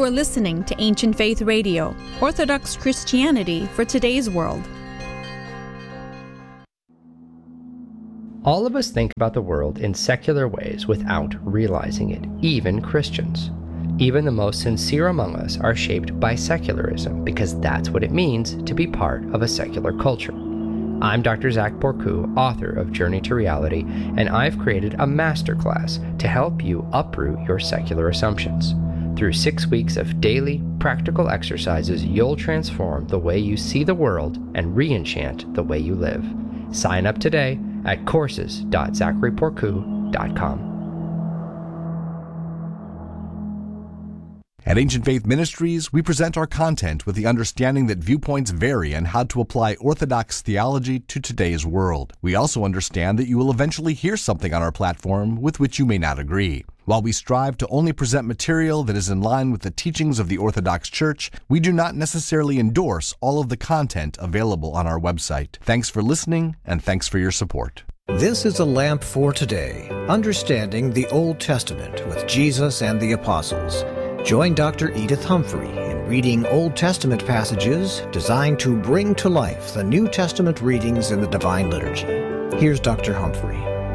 are listening to Ancient Faith Radio, Orthodox Christianity for today's world. All of us think about the world in secular ways without realizing it, even Christians. Even the most sincere among us are shaped by secularism because that's what it means to be part of a secular culture. I'm Dr. Zach Bourku, author of Journey to Reality, and I've created a masterclass to help you uproot your secular assumptions. Through 6 weeks of daily, practical exercises, you'll transform the way you see the world and re-enchant the way you live. Sign up today at courses.zacharyporku.com. At Ancient Faith Ministries, we present our content with the understanding that viewpoints vary and how to apply Orthodox theology to today's world. We also understand that you will eventually hear something on our platform with which you may not agree. While we strive to only present material that is in line with the teachings of the Orthodox Church, we do not necessarily endorse all of the content available on our website. Thanks for listening, and thanks for your support. This is a lamp for today, understanding the Old Testament with Jesus and the Apostles. Join Dr. Edith Humphrey in reading Old Testament passages designed to bring to life the New Testament readings in the Divine Liturgy. Here's Dr. Humphrey.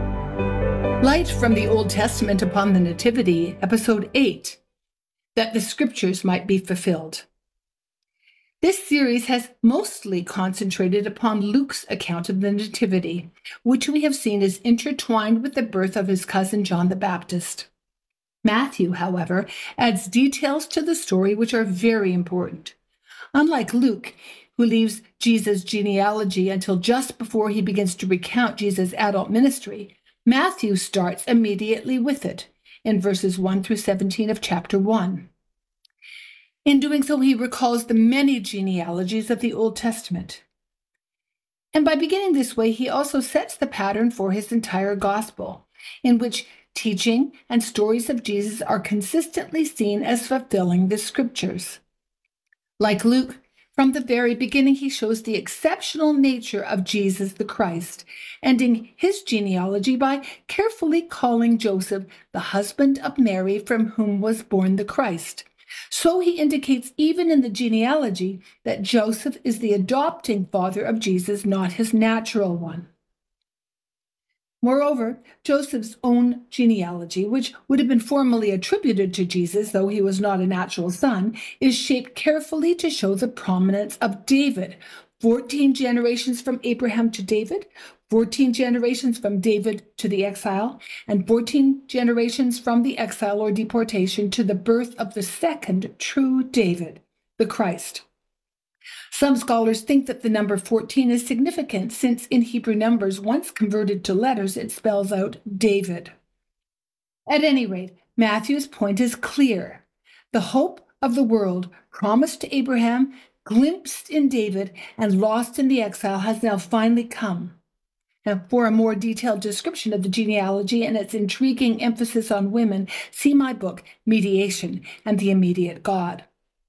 Light from the Old Testament upon the Nativity, Episode 8, that the Scriptures might be fulfilled. This series has mostly concentrated upon Luke's account of the Nativity, which we have seen is intertwined with the birth of his cousin John the Baptist. Matthew, however, adds details to the story which are very important. Unlike Luke, who leaves Jesus' genealogy until just before he begins to recount Jesus' adult ministry, Matthew starts immediately with it, in verses 1 through 17 of chapter 1. In doing so, he recalls the many genealogies of the Old Testament. And by beginning this way, he also sets the pattern for his entire gospel, in which teaching and stories of Jesus are consistently seen as fulfilling the Scriptures. Like Luke, from the very beginning he shows the exceptional nature of Jesus the Christ, ending his genealogy by carefully calling Joseph the husband of Mary from whom was born the Christ. So he indicates even in the genealogy that Joseph is the adopting father of Jesus, not his natural one. Moreover, Joseph's own genealogy, which would have been formally attributed to Jesus, though he was not a natural son, is shaped carefully to show the prominence of David. 14 generations from Abraham to David, 14 generations from David to the exile, and 14 generations from the exile or deportation to the birth of the second true David, the Christ. Some scholars think that the number 14 is significant since in Hebrew numbers, once converted to letters, it spells out David. At any rate, Matthew's point is clear. The hope of the world promised to Abraham, glimpsed in David, and lost in the exile has now finally come. Now, for a more detailed description of the genealogy and its intriguing emphasis on women, see my book, Mediation and the Immediate God.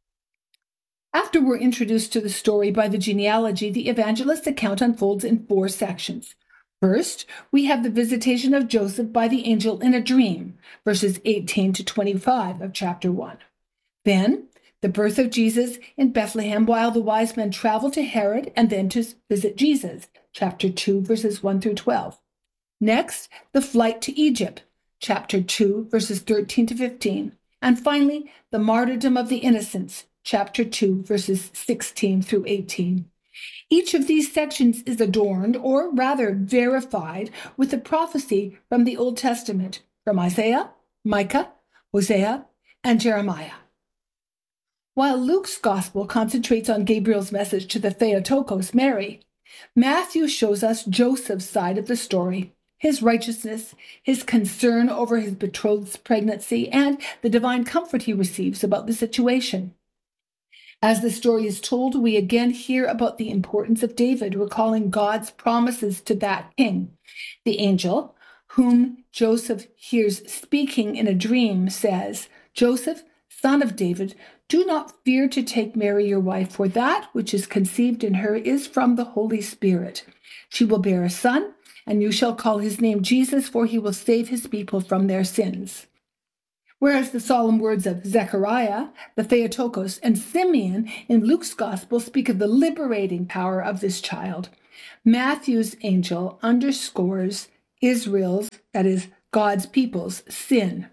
After we're introduced to the story by the genealogy, the evangelist's account unfolds in 4 sections. First, we have the visitation of Joseph by the angel in a dream, verses 18 to 25 of chapter 1. Then, the birth of Jesus in Bethlehem while the wise men travel to Herod and then to visit Jesus, chapter 2, verses 1 through 12. Next, the flight to Egypt, chapter 2, verses 13 to 15. And finally, the martyrdom of the innocents, chapter 2, verses 16 through 18. Each of these sections is adorned, or rather verified, with a prophecy from the Old Testament, from Isaiah, Micah, Hosea, and Jeremiah. While Luke's gospel concentrates on Gabriel's message to the Theotokos, Mary, Matthew shows us Joseph's side of the story, his righteousness, his concern over his betrothed's pregnancy, and the divine comfort he receives about the situation. As the story is told, we again hear about the importance of David, recalling God's promises to that king. The angel, whom Joseph hears speaking in a dream, says, "Joseph, son of David, do not fear to take Mary your wife, for that which is conceived in her is from the Holy Spirit. She will bear a son, and you shall call his name Jesus, for he will save his people from their sins." Whereas the solemn words of Zechariah, the Theotokos, and Simeon in Luke's Gospel speak of the liberating power of this child, Matthew's angel underscores Israel's, that is, God's people's, sin.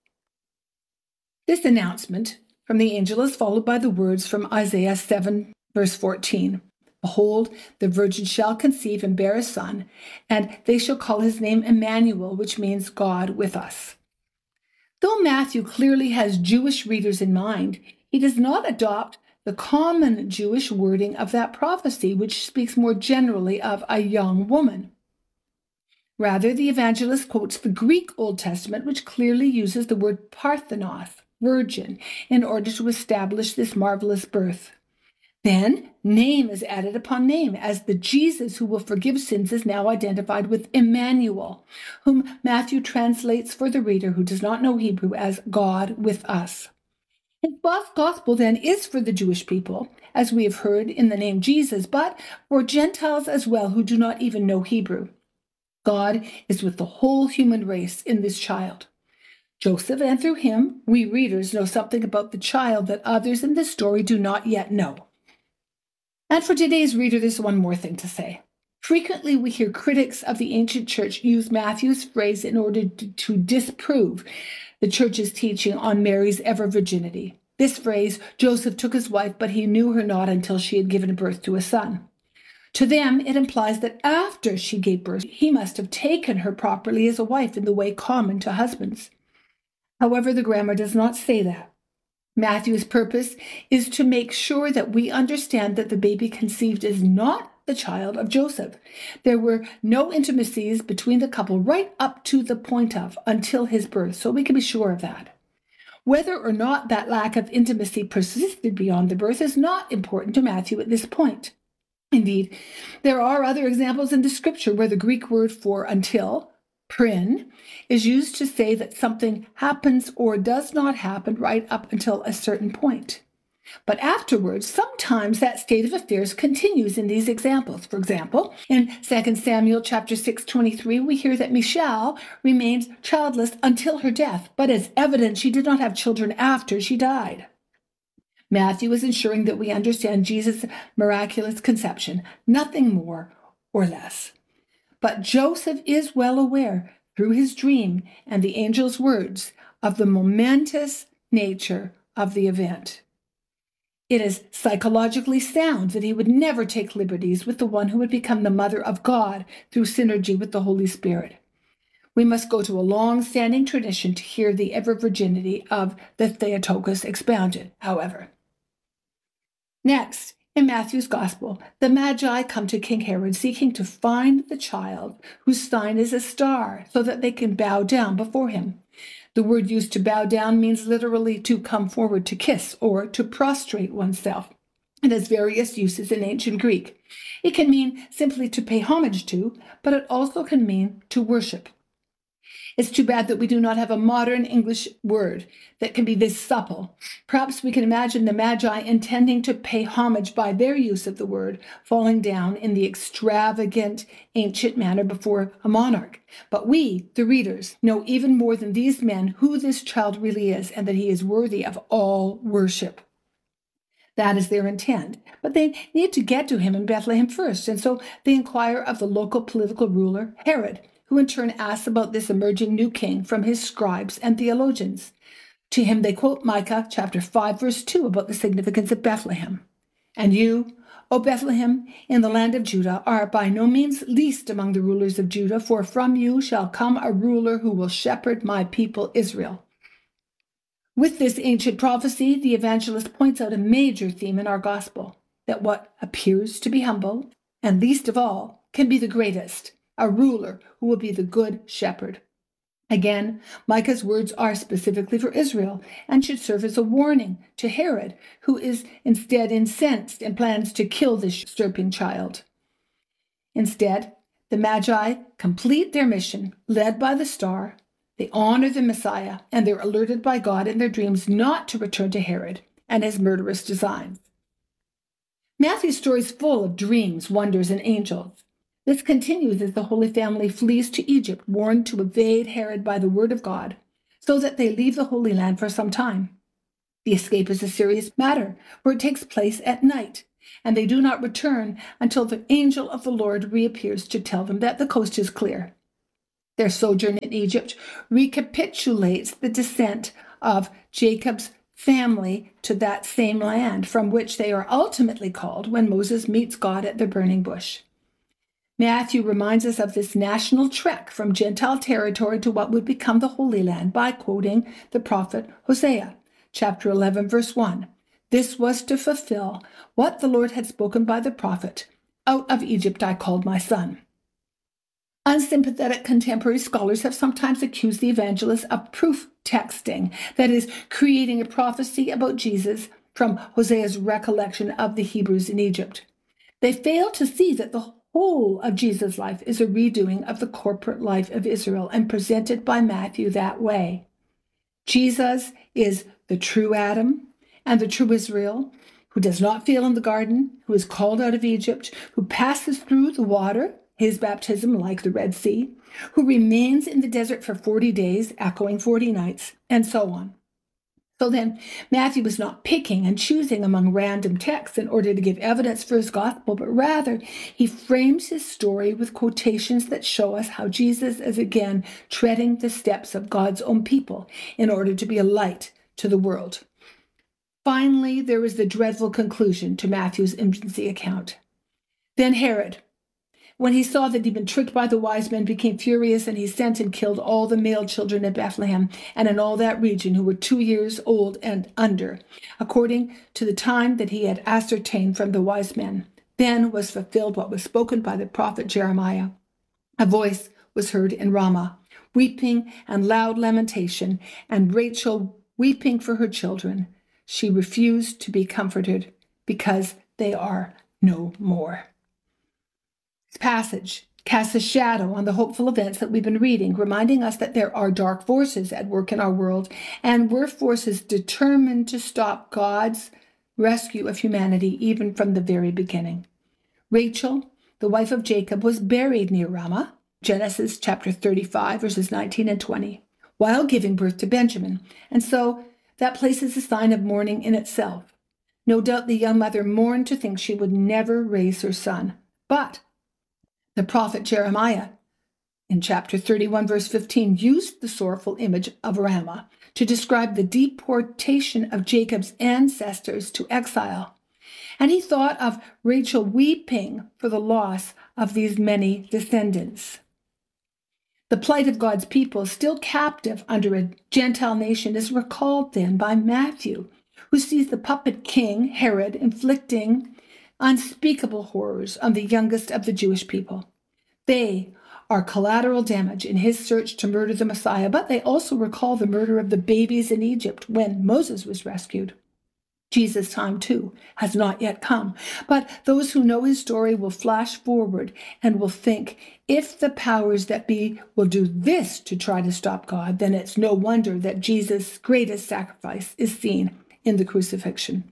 This announcement from the angel is followed by the words from Isaiah 7, verse 14. Behold, the virgin shall conceive and bear a son, and they shall call his name Emmanuel, which means God with us. Though Matthew clearly has Jewish readers in mind, he does not adopt the common Jewish wording of that prophecy, which speaks more generally of a young woman. Rather, the evangelist quotes the Greek Old Testament, which clearly uses the word parthenos, virgin, in order to establish this marvelous birth. Then, name is added upon name, as the Jesus who will forgive sins is now identified with Emmanuel, whom Matthew translates for the reader who does not know Hebrew as God with us. His gospel then is for the Jewish people, as we have heard in the name Jesus, but for Gentiles as well who do not even know Hebrew. God is with the whole human race in this child. Joseph, and through him, we readers know something about the child that others in this story do not yet know. And for today's reader, there's one more thing to say. Frequently, we hear critics of the ancient church use Matthew's phrase in order to disprove the church's teaching on Mary's ever virginity. This phrase, Joseph took his wife, but he knew her not until she had given birth to a son. To them, it implies that after she gave birth, he must have taken her properly as a wife in the way common to husbands. However, the grammar does not say that. Matthew's purpose is to make sure that we understand that the baby conceived is not the child of Joseph. There were no intimacies between the couple right up to the point of, until his birth, so we can be sure of that. Whether or not that lack of intimacy persisted beyond the birth is not important to Matthew at this point. Indeed, there are other examples in the scripture where the Greek word for until, prin, is used to say that something happens or does not happen right up until a certain point. But afterwards, sometimes that state of affairs continues in these examples. For example, in 2 Samuel chapter 6:23, we hear that Michal remained childless until her death, but it's evident she did not have children after she died. Matthew is ensuring that we understand Jesus' miraculous conception, nothing more or less. But Joseph is well aware, through his dream and the angel's words, of the momentous nature of the event. It is psychologically sound that he would never take liberties with the one who would become the mother of God through synergy with the Holy Spirit. We must go to a long-standing tradition to hear the ever-virginity of the Theotokos expounded, however. Next, in Matthew's Gospel, the Magi come to King Herod seeking to find the child whose sign is a star so that they can bow down before him. The word used to bow down means literally to come forward to kiss or to prostrate oneself. It has various uses in ancient Greek. It can mean simply to pay homage to, but it also can mean to worship. It's too bad that we do not have a modern English word that can be this supple. Perhaps we can imagine the Magi intending to pay homage by their use of the word, falling down in the extravagant ancient manner before a monarch. But we, the readers, know even more than these men who this child really is and that he is worthy of all worship. That is their intent. But they need to get to him in Bethlehem first, and so they inquire of the local political ruler, Herod, who in turn asks about this emerging new king from his scribes and theologians. To him they quote Micah chapter 5, verse 2 about the significance of Bethlehem. And you, O Bethlehem, in the land of Judah, are by no means least among the rulers of Judah, for from you shall come a ruler who will shepherd my people Israel. With this ancient prophecy, the evangelist points out a major theme in our gospel, that what appears to be humble, and least of all, can be the greatest, a ruler who will be the good shepherd. Again, Micah's words are specifically for Israel and should serve as a warning to Herod, who is instead incensed and plans to kill this usurping child. Instead, the Magi complete their mission, led by the star. They honor the Messiah, and they're alerted by God in their dreams not to return to Herod and his murderous designs. Matthew's story is full of dreams, wonders, and angels. This continues as the Holy Family flees to Egypt, warned to evade Herod by the word of God, so that they leave the Holy Land for some time. The escape is a serious matter, for it takes place at night, and they do not return until the angel of the Lord reappears to tell them that the coast is clear. Their sojourn in Egypt recapitulates the descent of Jacob's family to that same land, from which they are ultimately called when Moses meets God at the burning bush. Matthew reminds us of this national trek from Gentile territory to what would become the Holy Land by quoting the prophet Hosea, chapter 11, verse 1. This was to fulfill what the Lord had spoken by the prophet, "Out of Egypt I called my son." Unsympathetic contemporary scholars have sometimes accused the evangelists of proof texting, that is, creating a prophecy about Jesus from Hosea's recollection of the Hebrews in Egypt. They fail to see that the whole of Jesus' life is a redoing of the corporate life of Israel and presented by Matthew that way. Jesus is the true Adam and the true Israel, who does not fail in the garden, who is called out of Egypt, who passes through the water, his baptism like the Red Sea, who remains in the desert for 40 days, echoing 40 nights, and so on. So then, Matthew was not picking and choosing among random texts in order to give evidence for his gospel, but rather he frames his story with quotations that show us how Jesus is again treading the steps of God's own people in order to be a light to the world. Finally, there is the dreadful conclusion to Matthew's infancy account. Then Herod, when he saw that he'd been tricked by the wise men, became furious, and he sent and killed all the male children in Bethlehem and in all that region who were 2 years old and under, according to the time that he had ascertained from the wise men. Then was fulfilled what was spoken by the prophet Jeremiah. A voice was heard in Ramah, weeping and loud lamentation, and Rachel weeping for her children. She refused to be comforted because they are no more. This passage casts a shadow on the hopeful events that we've been reading, reminding us that there are dark forces at work in our world, and we're forces determined to stop God's rescue of humanity even from the very beginning. Rachel, the wife of Jacob, was buried near Ramah, Genesis chapter 35, verses 19 and 20, while giving birth to Benjamin, and so that place is a sign of mourning in itself. No doubt the young mother mourned to think she would never raise her son, but the prophet Jeremiah, in chapter 31, verse 15, used the sorrowful image of Ramah to describe the deportation of Jacob's ancestors to exile. And he thought of Rachel weeping for the loss of these many descendants. The plight of God's people, still captive under a Gentile nation, is recalled then by Matthew, who sees the puppet king, Herod, inflicting unspeakable horrors on the youngest of the Jewish people. They are collateral damage in his search to murder the Messiah, but they also recall the murder of the babies in Egypt when Moses was rescued. Jesus' time, too, has not yet come, but those who know his story will flash forward and will think, if the powers that be will do this to try to stop God, then it's no wonder that Jesus' greatest sacrifice is seen in the crucifixion.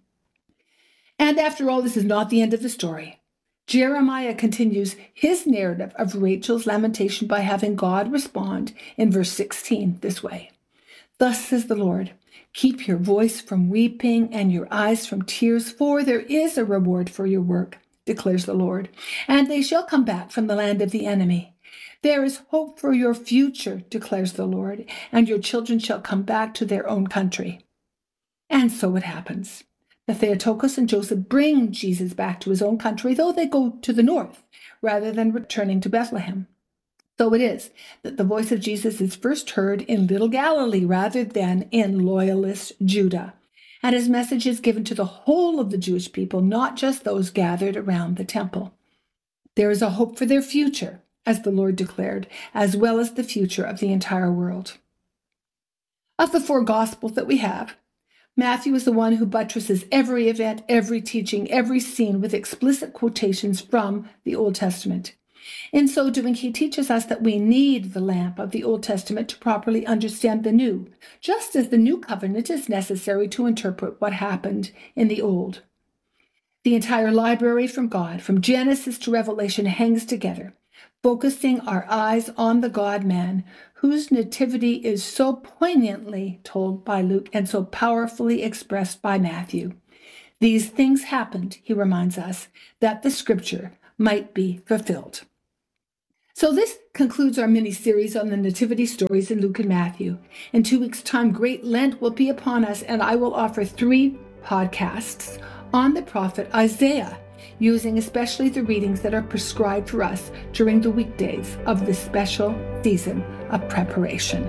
And after all, this is not the end of the story. Jeremiah continues his narrative of Rachel's lamentation by having God respond in verse 16 this way. Thus says the Lord, keep your voice from weeping and your eyes from tears, for there is a reward for your work, declares the Lord, and they shall come back from the land of the enemy. There is hope for your future, declares the Lord, and your children shall come back to their own country. And so it happens. The Theotokos and Joseph bring Jesus back to his own country, though they go to the north, rather than returning to Bethlehem. So it is that the voice of Jesus is first heard in Little Galilee rather than in loyalist Judah, and his message is given to the whole of the Jewish people, not just those gathered around the temple. There is a hope for their future, as the Lord declared, as well as the future of the entire world. Of the 4 Gospels that we have, Matthew is the one who buttresses every event, every teaching, every scene with explicit quotations from the Old Testament. In so doing, he teaches us that we need the lamp of the Old Testament to properly understand the New, just as the New Covenant is necessary to interpret what happened in the Old. The entire library from God, from Genesis to Revelation, hangs together, focusing our eyes on the God-man whose nativity is so poignantly told by Luke and so powerfully expressed by Matthew. These things happened, he reminds us, that the scripture might be fulfilled. So this concludes our mini-series on the nativity stories in Luke and Matthew. In 2 weeks' time, Great Lent will be upon us, and I will offer 3 podcasts on the prophet Isaiah, using especially the readings that are prescribed for us during the weekdays of this special season of preparation.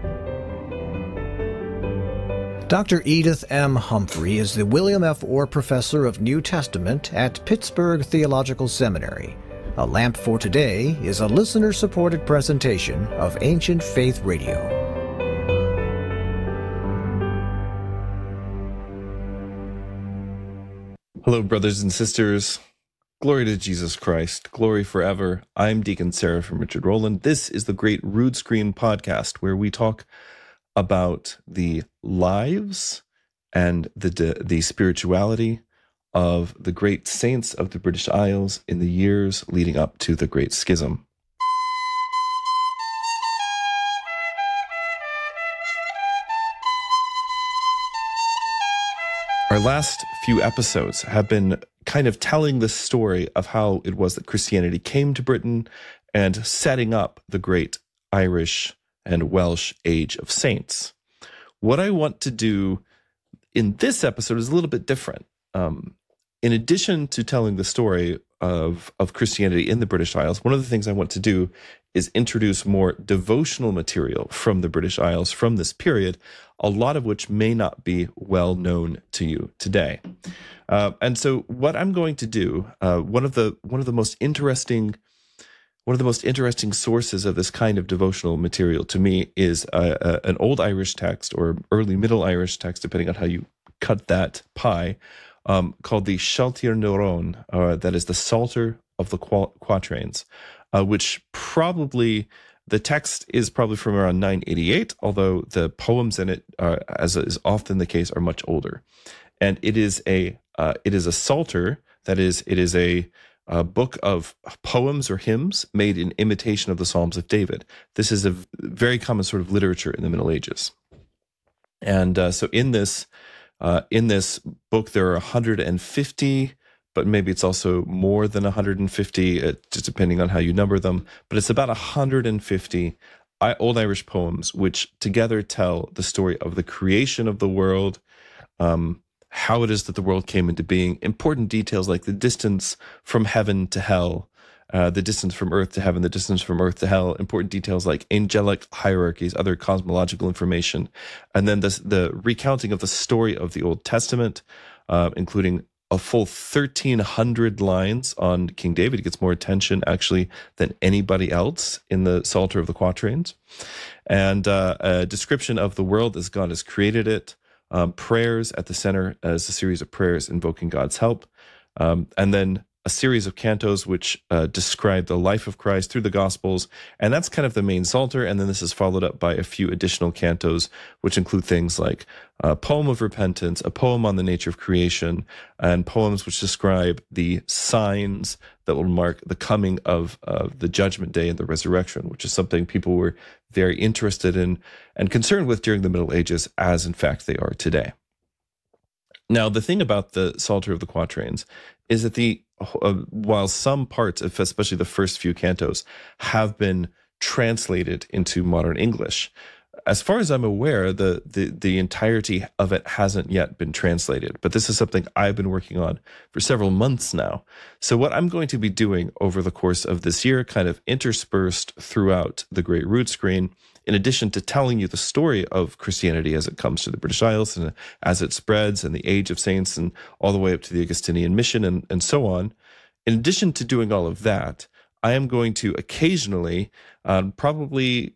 Dr. Edith M. Humphrey is the William F. Orr Professor of New Testament at Pittsburgh Theological Seminary. A Lamp for Today is a listener-supported presentation of Ancient Faith Radio. Hello, brothers and sisters. Glory to Jesus Christ. Glory forever. I'm Deacon Seraphim Richard Rowland. This is the Great Rood Screen podcast, where we talk about the lives and the spirituality of the great saints of the British Isles in the years leading up to the Great Schism. Our last few episodes have been kind of telling the story of how it was that Christianity came to Britain and setting up the great Irish and Welsh age of saints. What I want to do in this episode is a little bit different. In addition to telling the story of Christianity in the British Isles, one of the things I want to do is introduce more devotional material from the British Isles from this period, a lot of which may not be well known to you today. And so what I'm going to do, one of the most interesting sources of this kind of devotional material to me is an old Irish text or early Middle Irish text, depending on how you cut that pie, called the Sealtair na Rón, that is the Psalter of the Quatrains, which probably, the text is probably from around 988, although the poems in it, as is often the case, are much older. And it is a psalter, that is, it is a book of poems or hymns made in imitation of the Psalms of David. This is a very common sort of literature in the Middle Ages. And so in this book, there are 150, but maybe it's also more than 150, just depending on how you number them. But it's about 150 Old Irish poems, which together tell the story of the creation of the world, how it is that the world came into being, important details like the distance from heaven to hell, the distance from earth to heaven, the distance from earth to hell, important details like angelic hierarchies, other cosmological information, and then the recounting of the story of the Old Testament, including a full 1,300 lines on King David. He gets more attention, actually, than anybody else in the Psalter of the Quatrains. And a description of the world as God has created it, prayers at the center as a series of prayers invoking God's help, and then a series of cantos which describe the life of Christ through the Gospels, and that's kind of the main Psalter. And then this is followed up by a few additional cantos, which include things like a poem of repentance, a poem on the nature of creation, and poems which describe the signs that will mark the coming of the Judgment Day and the resurrection, which is something people were very interested in and concerned with during the Middle Ages, as in fact they are today. Now, the thing about the Psalter of the Quatrains is that while some parts, especially the first few cantos, have been translated into modern English, as far as I'm aware, the entirety of it hasn't yet been translated. But this is something I've been working on for several months now. So what I'm going to be doing over the course of this year, kind of interspersed throughout the Great Rood Screen, in addition to telling you the story of Christianity as it comes to the British Isles and as it spreads and the age of saints and all the way up to the Augustinian mission and so on, in addition to doing all of that, I am going to occasionally, probably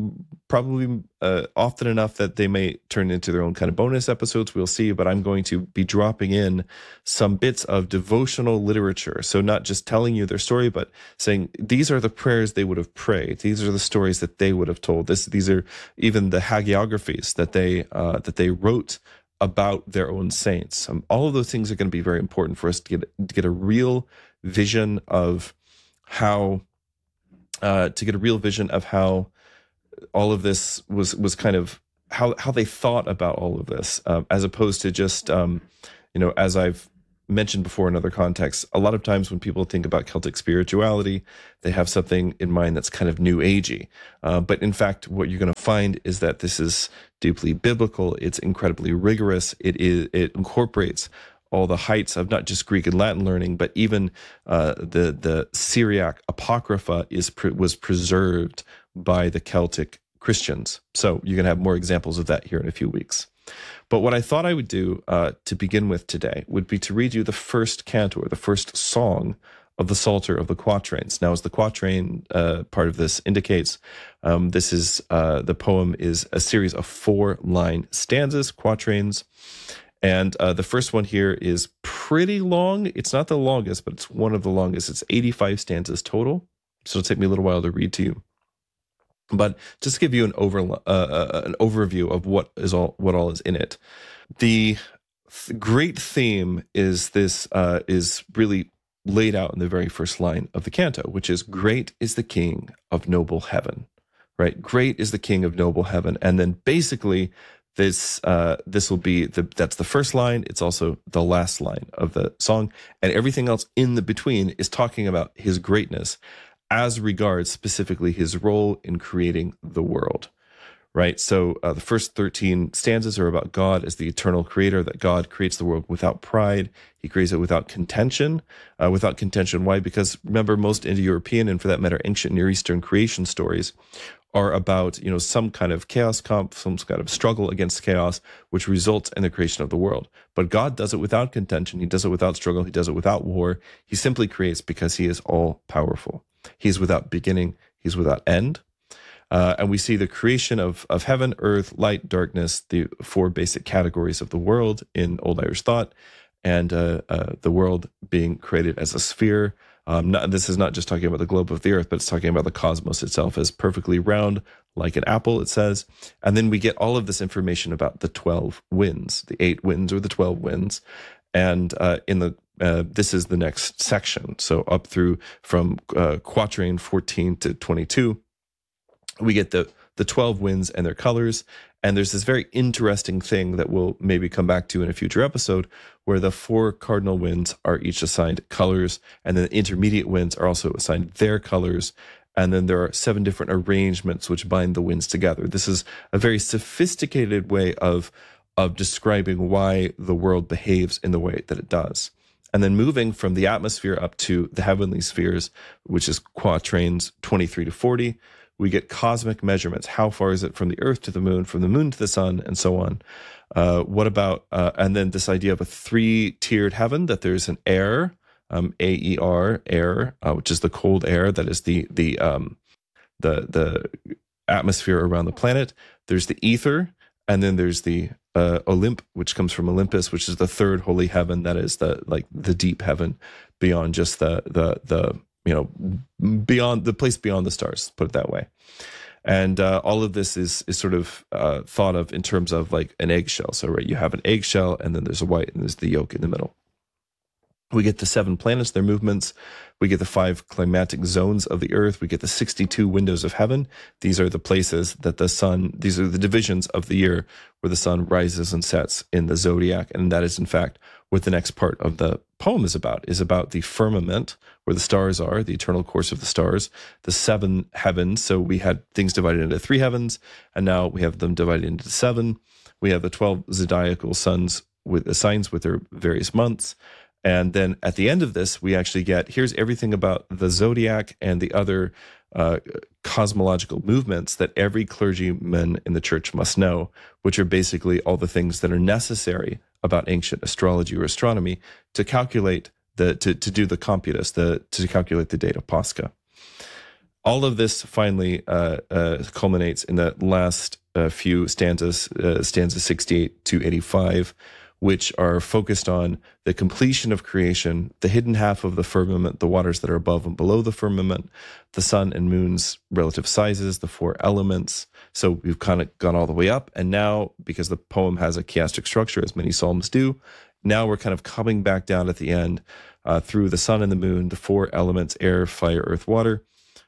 often enough that they may turn into their own kind of bonus episodes, we'll see, but I'm going to be dropping in some bits of devotional literature. So not just telling you their story, but saying these are the prayers they would have prayed. These are the stories that they would have told. These are even the hagiographies that they wrote about their own saints. All of those things are going to be very important for us to get a real vision of how all of this was kind of how they thought about all of this, as opposed to just, as I've mentioned before in other contexts, a lot of times when people think about Celtic spirituality, they have something in mind that's kind of new agey. But in fact, what you're going to find is that this is deeply biblical. It's incredibly rigorous. It incorporates all the heights of not just Greek and Latin learning, but even the Syriac Apocrypha was preserved by the Celtic Christians. So you're going to have more examples of that here in a few weeks. But what I thought I would do to begin with today would be to read you the first canto, or the first song of the Psalter of the Quatrains. Now, as the quatrain part of this indicates, the poem is a series of 4-line stanzas, quatrains. And the first one here is pretty long. It's not the longest, but it's one of the longest. It's 85 stanzas total. So it'll take me a little while to read to you. But just to give you an overview of what all is in it, the great theme is really laid out in the very first line of the canto, which is "Great is the King of noble heaven," right? Great is the King of noble heaven, and then basically this will be that's the first line. It's also the last line of the song, and everything else in the between is talking about his greatness, as regards specifically his role in creating the world, right? So the first 13 stanzas are about God as the eternal creator, that God creates the world without pride. He creates it without contention. Why? Because remember, most Indo-European, and for that matter, ancient Near Eastern creation stories are about, some kind of chaos comp, some kind of struggle against chaos, which results in the creation of the world. But God does it without contention. He does it without struggle. He does it without war. He simply creates because he is all powerful. He's without beginning. He's without end. And we see the creation of heaven, earth, light, darkness, the 4 basic categories of the world in Old Irish thought, and the world being created as a sphere. This is not just talking about the globe of the earth, but it's talking about the cosmos itself as perfectly round, like an apple, it says. And then we get all of this information about the 12 winds, the 8 winds or the 12 winds. And this is the next section. So up through from quatrain 14 to 22, we get the 12 winds and their colors. And there's this very interesting thing that we'll maybe come back to in a future episode, where the 4 cardinal winds are each assigned colors, and then the intermediate winds are also assigned their colors. And then there are 7 different arrangements which bind the winds together. This is a very sophisticated way of describing why the world behaves in the way that it does. And then moving from the atmosphere up to the heavenly spheres, which is quatrains 23 to 40, we get cosmic measurements. How far is it from the earth to the moon, from the moon to the sun, and so on. What about, and then this idea of a 3-tiered heaven, that there's an air, A-E-R, air, which is the cold air, that is the atmosphere around the planet. There's the ether, and then there's the Olymp, which comes from Olympus, which is the 3rd holy heaven, that is the deep heaven beyond just beyond the place beyond the stars, put it that way. And all of this is sort of thought of in terms of like an eggshell. So, right, you have an eggshell, and then there's a white, and there's the yolk in the middle. We get the 7 planets, their movements. We get the 5 climatic zones of the earth. We get the 62 windows of heaven. These are the places that these are the divisions of the year where the sun rises and sets in the zodiac. And that is, in fact, what the next part of the poem is about the firmament, where the stars are, the eternal course of the stars, the 7 heavens. So we had things divided into 3 heavens, and now we have them divided into 7. We have the 12 zodiacal signs with their various months. And then at the end of this, we actually get, here's everything about the zodiac and the other cosmological movements that every clergyman in the church must know, which are basically all the things that are necessary about ancient astrology or astronomy to calculate to do the computus, to calculate the date of Pascha. All of this finally culminates in the last few stanzas 68 to 85, which are focused on the completion of creation, the hidden half of the firmament, the waters that are above and below the firmament, the sun and moon's relative sizes, the 4 elements. So we've kind of gone all the way up. And now, because the poem has a chiastic structure, as many psalms do, now we're kind of coming back down at the end through the sun and the moon, the 4 elements, air, fire, earth, water,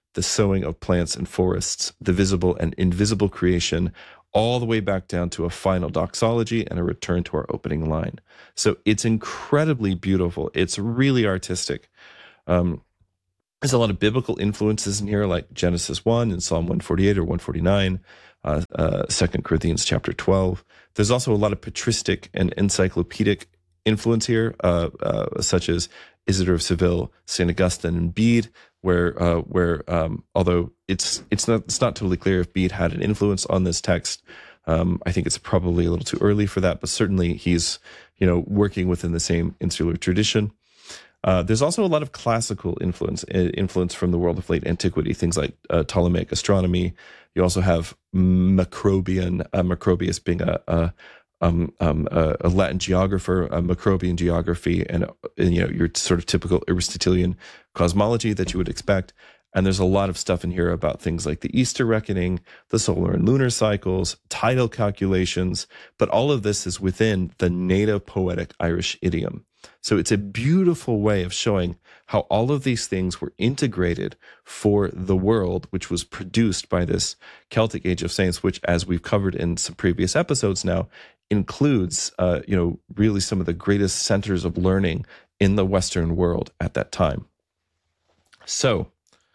the sowing of plants and forests, the visible and invisible creation, all the way back down to a final doxology and a return to our opening line. So it's incredibly beautiful. It's really artistic. There's a lot of biblical influences in here, like Genesis 1 and Psalm 148 or 149, 2 Corinthians chapter 12. There's also a lot of patristic and encyclopedic influence here, such as Isidore of Seville, St. Augustine, and Bede, where although it's not totally clear if Bede had an influence on this text. I think it's probably a little too early for that, but certainly he's working within the same insular tradition. There's also a lot of classical influence from the world of late antiquity, things like Ptolemaic astronomy. You also have Macrobius being a Latin geographer, Macrobian geography, and your sort of typical Aristotelian cosmology that you would expect. And there's a lot of stuff in here about things like the Easter reckoning, the solar and lunar cycles, tidal calculations, but all of this is within the native poetic Irish idiom. So it's a beautiful way of showing how all of these things were integrated for the world, which was produced by this Celtic Age of Saints, which, as we've covered in some previous episodes now, includes, really some of the greatest centers of learning in the Western world at that time. So,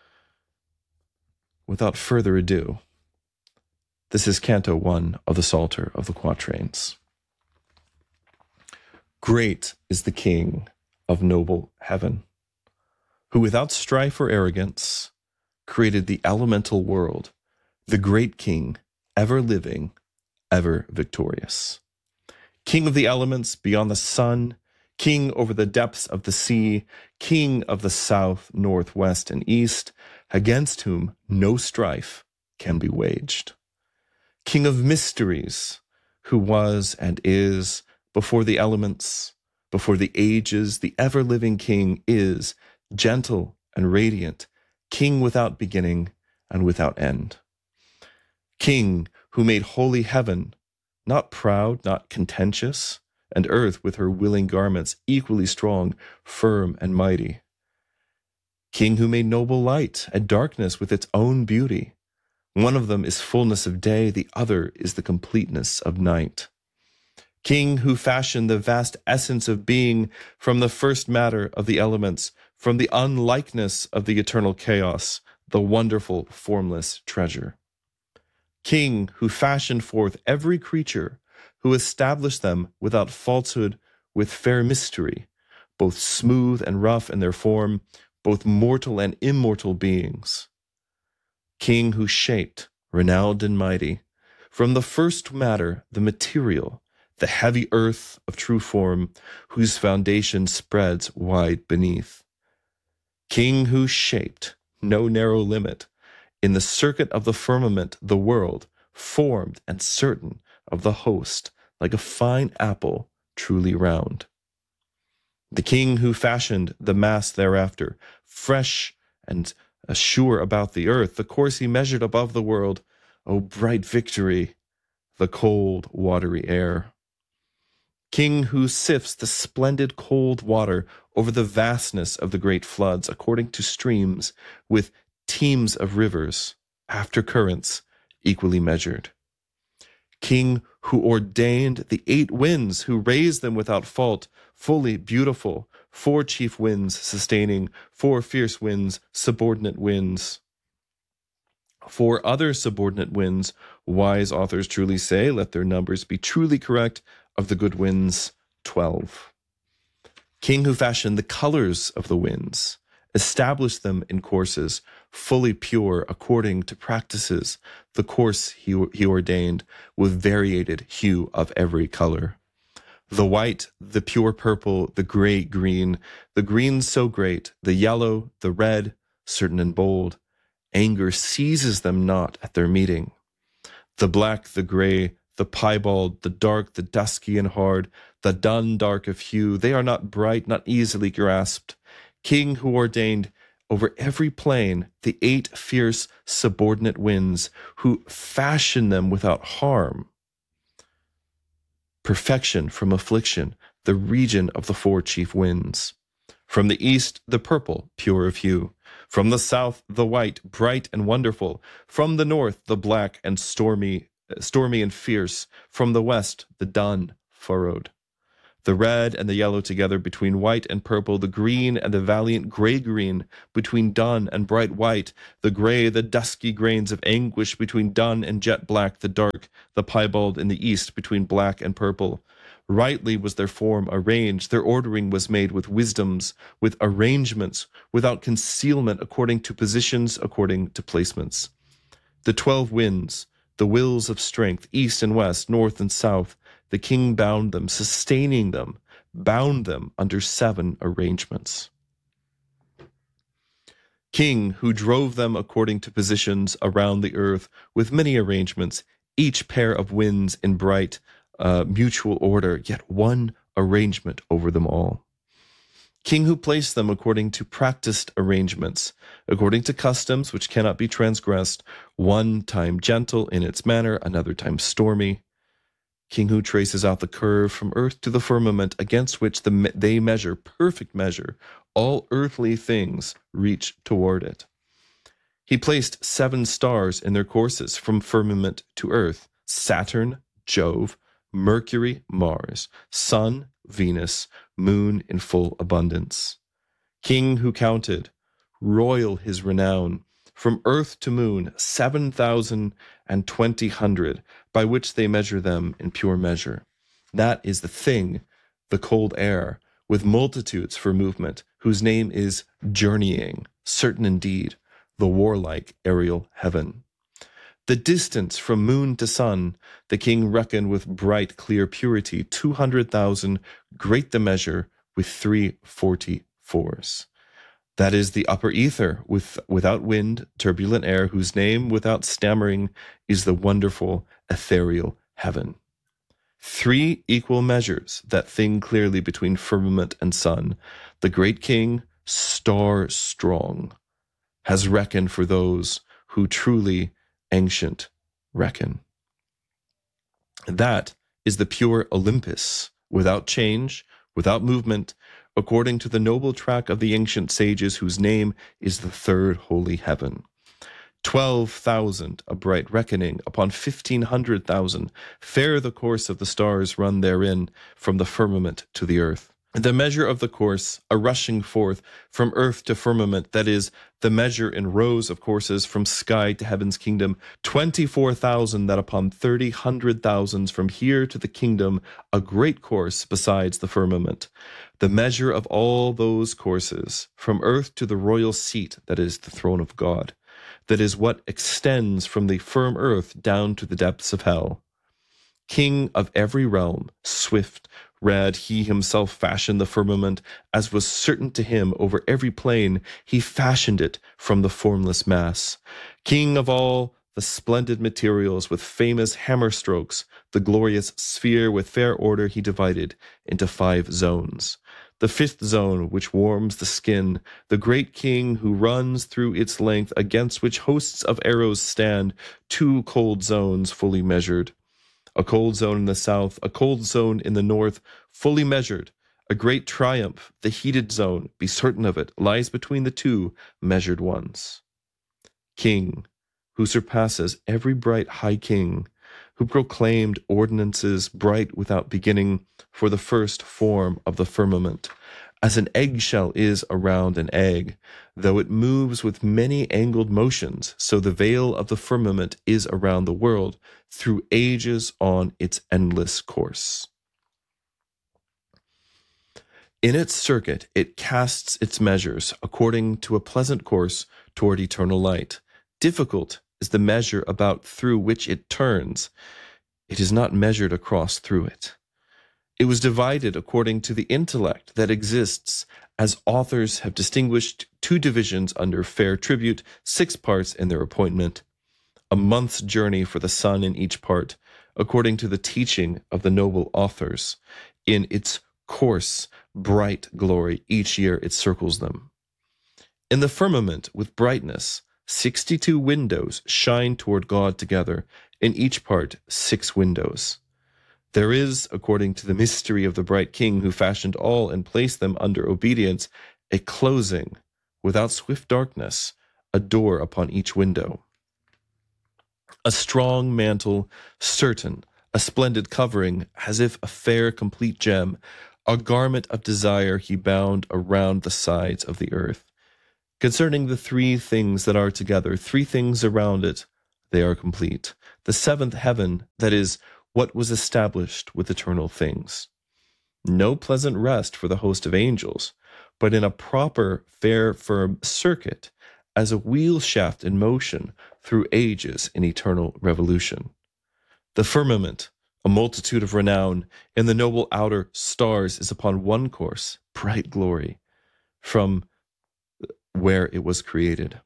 without further ado, this is Canto 1 of the Psalter of the Quatrains. Great is the King of noble heaven, who without strife or arrogance created the elemental world, the great King, ever living, ever victorious. King of the elements beyond the sun, King over the depths of the sea, King of the south, north, west, and east, against whom no strife can be waged. King of mysteries, who was and is before the elements, before the ages, the ever-living King is gentle and radiant, King without beginning and without end. King who made holy heaven, not proud, not contentious, and earth with her willing garments equally strong, firm, and mighty. King who made noble light and darkness with its own beauty. One of them is fullness of day, the other is the completeness of night. King who fashioned the vast essence of being from the first matter of the elements, from the unlikeness of the eternal chaos, the wonderful formless treasure. King who fashioned forth every creature, who established them without falsehood, with fair mystery, both smooth and rough in their form, both mortal and immortal beings. King who shaped, renowned and mighty, from the first matter, the material, the heavy earth of true form, whose foundation spreads wide beneath. King who shaped, no narrow limit, in the circuit of the firmament, the world, formed and certain of the host, like a fine apple truly round. The King who fashioned the mass thereafter, fresh and sure about the earth, the course he measured above the world, O bright victory, the cold, watery air. King who sifts the splendid cold water over the vastness of the great floods, according to streams, with teams of rivers, after currents, equally measured. King who ordained the 8 winds, who raised them without fault, fully beautiful, 4 chief winds sustaining, 4 fierce winds, subordinate winds. 4 other subordinate winds, wise authors truly say, let their numbers be truly correct, of the good winds, 12. King who fashioned the colors of the winds, established them in courses, fully pure according to practices, the course he ordained, with variated hue of every color. The white, the pure purple, the gray green, the green so great, the yellow, the red, certain and bold. Anger seizes them not at their meeting. The black, the gray, the piebald, the dark, the dusky and hard, the dun dark of hue, they are not bright, not easily grasped. King who ordained over every plain the 8 fierce subordinate winds, who fashioned them without harm. Perfection from affliction, the region of the 4 chief winds. From the east, the purple, pure of hue. From the south, the white, bright and wonderful. From the north, the black and stormy and fierce. From the west, the dun, furrowed. The red and the yellow together between white and purple, the green and the valiant gray-green between dun and bright white, the gray, the dusky grains of anguish between dun and jet black, the dark, the piebald in the east between black and purple. Rightly was their form arranged, their ordering was made with wisdoms, with arrangements, without concealment, according to positions, according to placements. The 12 winds, the wills of strength, east and west, north and south, the king bound them, sustaining them, bound them under 7 arrangements. King, who drove them according to positions around the earth with many arrangements, each pair of winds in bright mutual order, yet one arrangement over them all. King, who placed them according to practiced arrangements, according to customs which cannot be transgressed, one time gentle in its manner, another time stormy. King, who traces out the curve from earth to the firmament, against which they measure, perfect measure, all earthly things reach toward it. He placed 7 stars in their courses from firmament to earth: Saturn, Jove, Mercury, Mars, Sun, Venus, Moon in full abundance. King, who counted, royal his renown, from earth to moon, 7,020 by which they measure them in pure measure. That is the thing, the cold air, with multitudes for movement, whose name is journeying, certain indeed, the warlike aerial heaven. The distance from moon to sun, the king reckoned with bright, clear purity, 200,000, great the measure, with 344s. That is the upper ether, without wind, turbulent air, whose name, without stammering, is the wonderful ethereal heaven. 3 equal measures, that thing clearly between firmament and sun. The great king, star strong, has reckoned for those who truly ancient reckon. That is the pure Olympus, without change, without movement, according to the noble track of the ancient sages, whose name is the 3rd holy heaven. 12,000, a bright reckoning, upon 1,500,000, fair the course of the stars run therein, from the firmament to the earth. The measure of the course, a rushing forth from earth to firmament, that is, the measure in rows of courses from sky to heaven's kingdom, 24,000, that upon 30,000 from here to the kingdom, a great course besides the firmament. The measure of all those courses, from earth to the royal seat, that is, the throne of God, that is what extends from the firm earth down to the depths of hell. King of every realm, swift, red, he himself fashioned the firmament, as was certain to him over every plane, he fashioned it from the formless mass. King of all the splendid materials, with famous hammer strokes, the glorious sphere with fair order he divided into 5 zones. The 5th zone, which warms the skin, the great king who runs through its length, against which hosts of arrows stand, 2 cold zones fully measured. A cold zone in the south, a cold zone in the north, fully measured. A great triumph, the heated zone, be certain of it, lies between the 2 measured ones. King, who surpasses every bright high king, who proclaimed ordinances bright without beginning for the first form of the firmament, as an eggshell is around an egg, though it moves with many angled motions, so the veil of the firmament is around the world through ages on its endless course. In its circuit, it casts its measures according to a pleasant course toward eternal light. Difficult is the measure about through which it turns. It is not measured across through it. It was divided according to the intellect that exists, as authors have distinguished 2 divisions under fair tribute, 6 parts in their appointment. A month's journey for the sun in each part, according to the teaching of the noble authors. In its course, bright glory, each year it circles them. In the firmament, with brightness, 62 windows shine toward God together, in each part 6 windows. There is, according to the mystery of the bright king who fashioned all and placed them under obedience, a closing without swift darkness, a door upon each window. A strong mantle, certain, a splendid covering, as if a fair complete gem, a garment of desire he bound around the sides of the earth. Concerning the three things that are together, three things around it, they are complete. The seventh heaven, that is, what was established with eternal things. No pleasant rest for the host of angels, but in a proper, fair, firm circuit, as a wheel shaft in motion through ages in eternal revolution. The firmament, a multitude of renown, in the noble outer stars is upon one course, bright glory, from where it was created.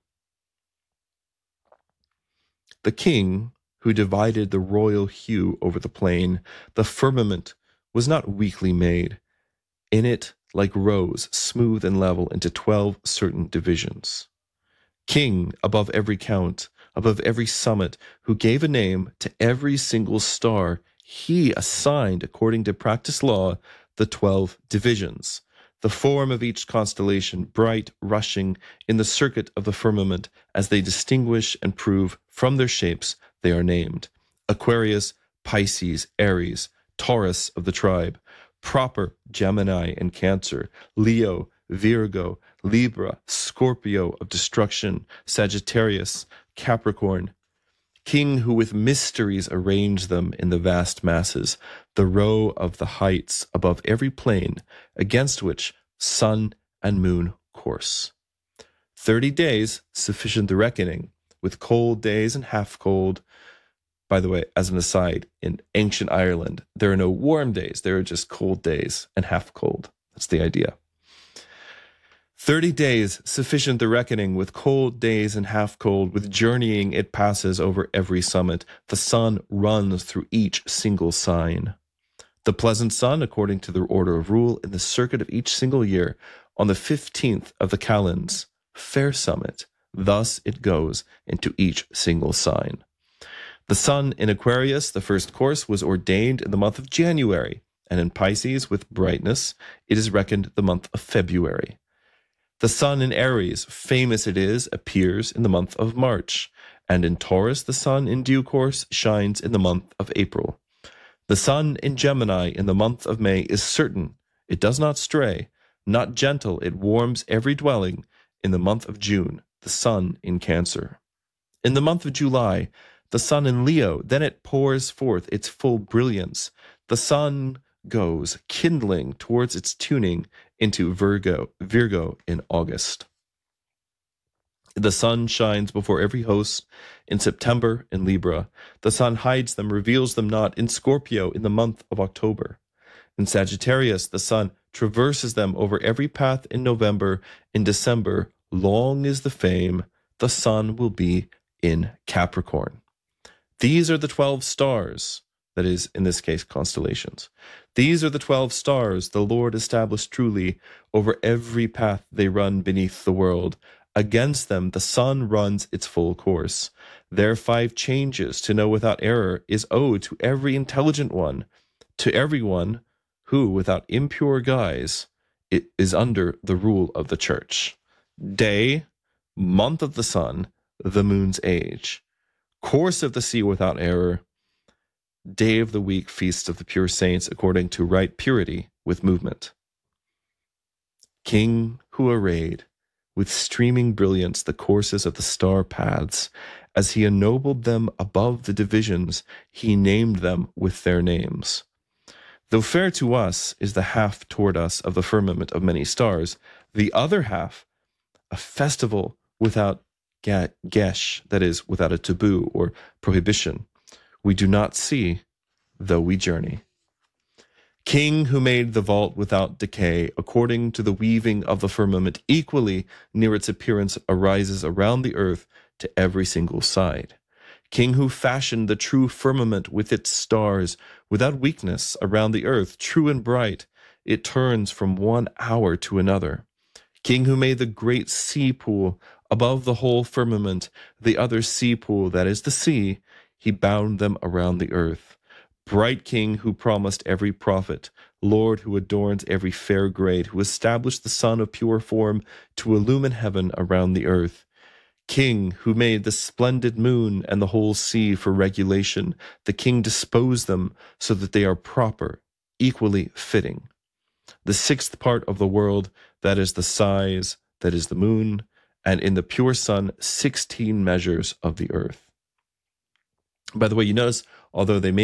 The king who divided the royal hue over the plain, the firmament was not weakly made. In it, like rows, smooth and level into 12 certain divisions. King above every count, above every summit, who gave a name to every single star, he assigned, according to practiced law, the 12 divisions. The form of each constellation, bright, rushing, in the circuit of the firmament, as they distinguish and prove from their shapes, they are named. Aquarius, Pisces, Aries, Taurus of the tribe, proper Gemini and Cancer, Leo, Virgo, Libra, Scorpio of destruction, Sagittarius, Capricorn, King who with mysteries arranged them in the vast masses, the row of the heights above every plane, against which sun and moon course. 30 days, sufficient the reckoning, with cold days and half cold. By the way, as an aside, in ancient Ireland, there are no warm days. There are just cold days and half cold. That's the idea. 30 days, sufficient the reckoning, with cold days and half cold, with journeying it passes over every summit. The sun runs through each single sign. The pleasant sun, according to the order of rule, in the circuit of each single year, on the 15th of the calends, fair summit, thus it goes into each single sign. The sun in Aquarius, the first course, was ordained in the month of January, and in Pisces, with brightness, it is reckoned the month of February. The sun in Aries, famous it is, appears in the month of March, and in Taurus the sun in due course shines in the month of April. The sun in Gemini in the month of May is certain, it does not stray, not gentle, it warms every dwelling in the month of June, the sun in Cancer. In the month of July, the sun in Leo, then it pours forth its full brilliance. The sun goes kindling towards its tuning into Virgo in August. The sun shines before every host in September in Libra. The sun hides them, reveals them not in Scorpio in the month of October. In Sagittarius, the sun traverses them over every path in November. In December, long is the fame, the sun will be in Capricorn. These are the 12 stars, that is, in this case, constellations. These are the 12 stars the Lord established truly over every path they run beneath the world. Against them the sun runs its full course. Their 5 changes to know without error is owed to every intelligent one, to everyone who, without impure guise, is under the rule of the church. Day, month of the sun, the moon's age. Course of the sea without error. Day of the week, feast of the pure saints, according to right purity with movement. King who arrayed with streaming brilliance the courses of the star paths, as he ennobled them above the divisions, he named them with their names. Though fair to us is the half toward us of the firmament of many stars, the other half, a festival without gesh, that is, without a taboo or prohibition, we do not see, though we journey. King who made the vault without decay, according to the weaving of the firmament, equally near its appearance arises around the earth to every single side. King who fashioned the true firmament with its stars, without weakness around the earth, true and bright, it turns from one hour to another. King who made the great sea pool above the whole firmament, the other sea pool, that is the sea, he bound them around the earth. bright King who promised every prophet, Lord who adorns every fair grade, who established the sun of pure form to illumine heaven around the earth. King who made the splendid moon and the whole sea for regulation, the King disposed them so that they are proper, equally fitting. The sixth part of the world, that is the size, that is the moon, and in the pure sun, 16 measures of the earth. By the way, you notice, although they may